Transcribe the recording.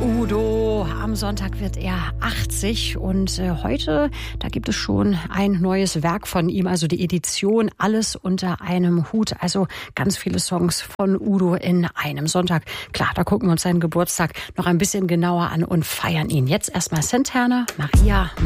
Udo, am Sonntag wird er 80 und heute, da gibt es schon ein neues Werk von ihm, also die Edition Alles unter einem Hut, also ganz viele Songs von Udo in einem Sonntag. Klar, da gucken wir uns seinen Geburtstag noch ein bisschen genauer an und feiern ihn. Jetzt erstmal Santana, Maria